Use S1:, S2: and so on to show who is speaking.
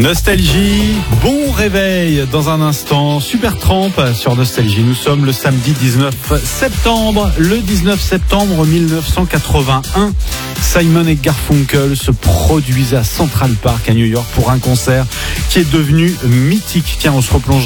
S1: Nostalgie, bon réveil dans un instant. Supertramp sur Nostalgie. Nous sommes le samedi 19 septembre. Le 19 septembre 1981, Simon et Garfunkel se produisaient à Central Park à New York pour un concert qui est devenu mythique. Tiens, on se replonge